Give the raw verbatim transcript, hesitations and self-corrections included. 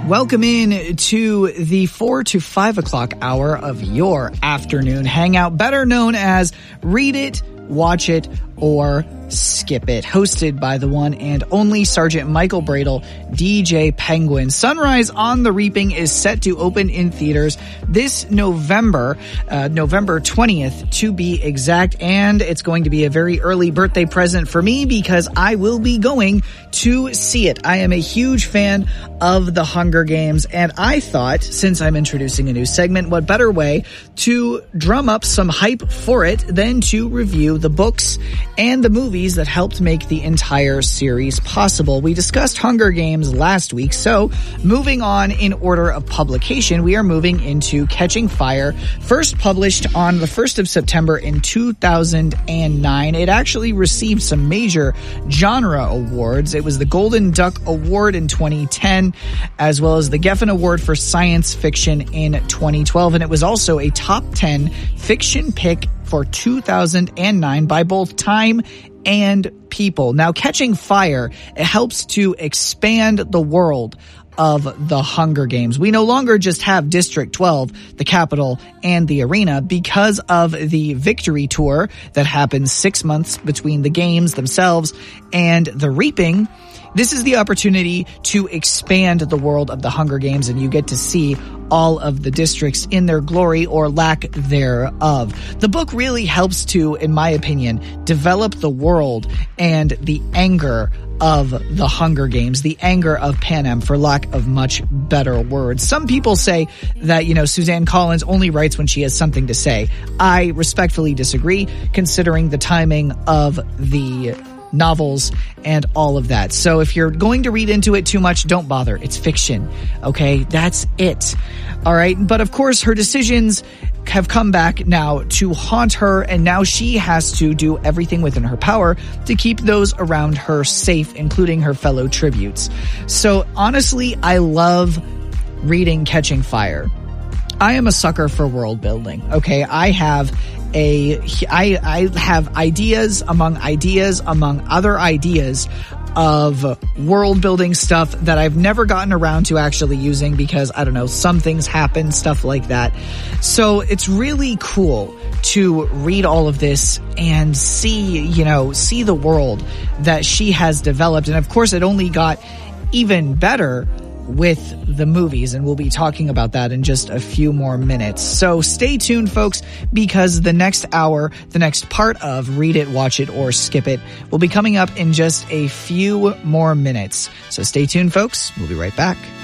Welcome in to the four to five o'clock hour of your afternoon hangout, better known as Read It, Watch It, or Skip It, hosted by the one and only Sergeant Michael Bradle, D J Penguin. Sunrise on the Reaping is set to open in theaters this November, uh, November twentieth to be exact, and it's going to be a very early birthday present for me because I will be going to see it. I am a huge fan of The Hunger Games, and I thought, since I'm introducing a new segment, what better way to drum up some hype for it than to review the books and the movies that helped make the entire series possible. We discussed Hunger Games last week, so moving on in order of publication, we are moving into Catching Fire, first published on the first of September in two thousand nine. It actually received some major genre awards. It was the Golden Duck Award in twenty ten, as well as the Geffen Award for Science Fiction in twenty twelve, and it was also a top ten fiction pick for two thousand nine by both Time and People. Now, Catching Fire, it helps to expand the world of the Hunger Games. We no longer just have District twelve, the Capitol, and the arena because of the Victory Tour that happens six months between the games themselves and the Reaping. This is the opportunity to expand the world of the Hunger Games, and you get to see all of the districts in their glory or lack thereof. The book really helps to, in my opinion, develop the world and the anger of the Hunger Games, the anger of Panem, for lack of much better words. Some people say that, you know, Suzanne Collins only writes when she has something to say. I respectfully disagree, considering the timing of the novels and all of that. So if you're going to read into it too much, don't bother. It's fiction. Okay? That's it. All right? But of course, her decisions have come back now to haunt her, and now she has to do everything within her power to keep those around her safe, including her fellow tributes. So honestly, I love reading Catching Fire. I am a sucker for world building. Okay? I have A, I, I have ideas among ideas among other ideas of world building stuff that I've never gotten around to actually using because, I don't know, some things happen, stuff like that. So it's really cool to read all of this and see, you know, see the world that she has developed. And of course, it only got even better with the movies, and we'll be talking about that in just a few more minutes. So stay tuned, folks, because the next hour, the next part of Read It, Watch It, or Skip It will be coming up in just a few more minutes. So stay tuned, folks. We'll be right back.